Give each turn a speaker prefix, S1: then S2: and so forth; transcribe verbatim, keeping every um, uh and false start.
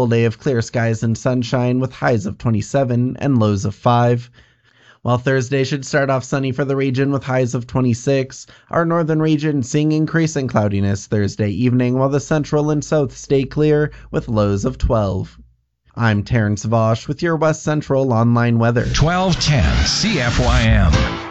S1: full day of clear skies and sunshine with highs of twenty-seven and lows of five. While Thursday should start off sunny for the region with highs of twenty-six, our northern region seeing increasing cloudiness Thursday evening, while the central and south stay clear with lows of twelve. I'm Terrence Vosch with your West Central Online weather.
S2: twelve ten C F Y M.